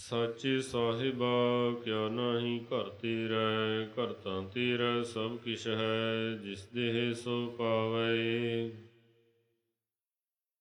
ਸਾਚੇ ਸਾਹਿਬਾ ਕਿਆ ਨਾਹੀ ਘਰ ਤੇਰਾ, ਘਰ ਤਾਂ ਤੇਰਾ ਸਭ ਕਿਛ ਹੈ, ਜਿਸ ਦੇਹ ਸੋ ਪਾਵੈ।